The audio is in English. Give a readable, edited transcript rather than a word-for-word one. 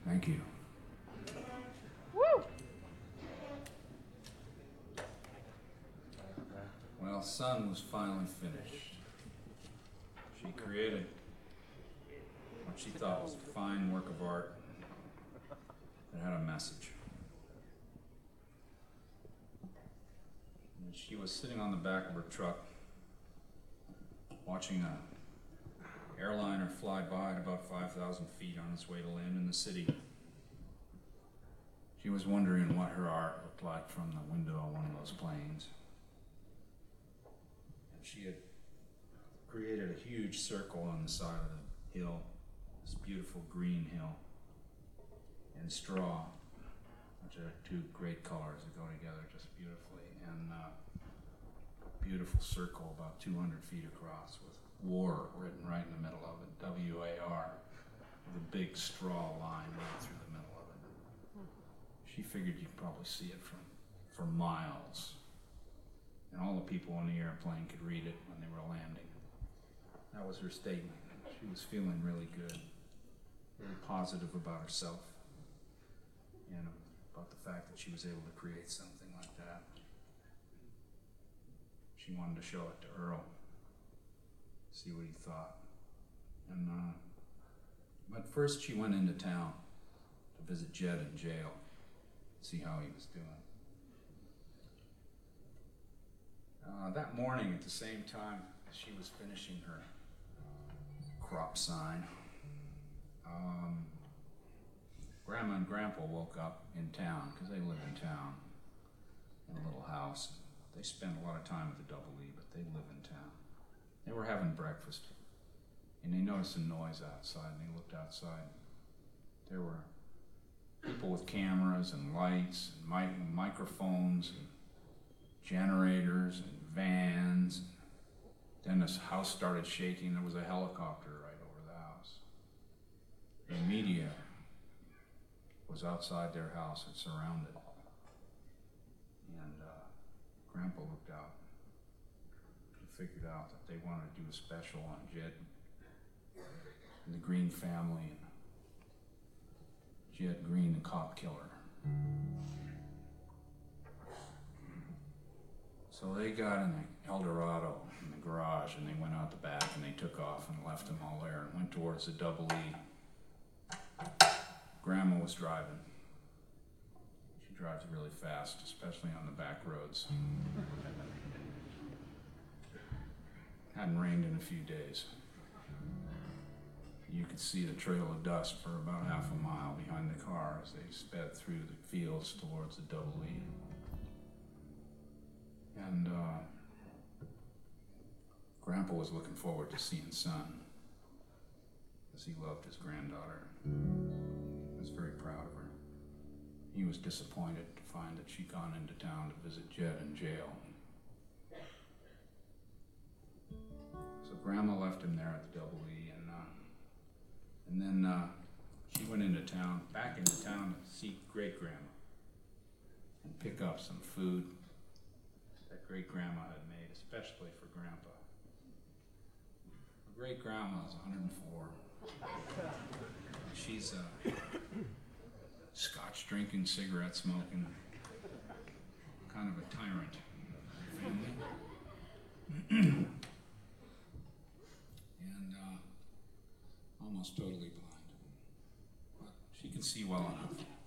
Thank you. Woo! Well, Sun was finally finished. She created what she thought was a fine work of art that had a message. And she was sitting on the back of her truck watching a airliner fly by at about 5,000 feet on its way to land in the city. She was wondering what her art looked like from the window of one of those planes. And she had created a huge circle on the side of the hill, this beautiful green hill, and straw, which are two great colors that go together just beautifully, and a beautiful circle about 200 feet across with war written right in the middle of it, W-A-R, with a big straw line right through the middle of it. She figured you'd probably see it for miles, and all the people on the airplane could read it when they were landing. That was her statement. She was feeling really good, very positive about herself, and about the fact that she was able to create something like that. She wanted to show it to Earl, see what he thought. And but first she went into town to visit Jed in jail, see how he was doing. That morning, at the same time as she was finishing her crop sign, Grandma and Grandpa woke up in town, because they live in town, in a little house. They spend a lot of time at the Double E, but they live in town. They were having breakfast, and they noticed a noise outside, and they looked outside. There were people with cameras and lights and microphones and generators and vans. Then this house started shaking. There was a helicopter right over the house. The media was outside their house and surrounded. And Grandpa looked out and figured out that they wanted to do a special on Jed and the Green family and Jed Green, the cop killer. So they got in the Eldorado in the garage, and they went out the back, and they took off and left them all there and went towards the Double E. Grandma was driving. She drives really fast, especially on the back roads. Hadn't rained in a few days. You could see the trail of dust for about half a mile behind the car as they sped through the fields towards the Double E. And Grandpa was looking forward to seeing Son, because he loved his granddaughter. He was very proud of her. He was disappointed to find that she'd gone into town to visit Jed in jail. So Grandma left him there at the Double E, and then she went into town, back into town to see Great-Grandma and pick up some food that Great-Grandma had made, especially for Grandpa. Great-Grandma is 104. She's a scotch drinking, cigarette smoking, kind of a tyrant family. And almost totally blind. But she can see well enough.